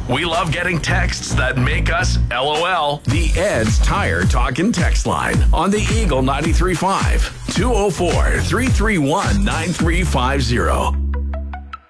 We love getting texts that make us LOL. The Ed's Tire Talkin' text line on the Eagle 93.5. 204-331-9350.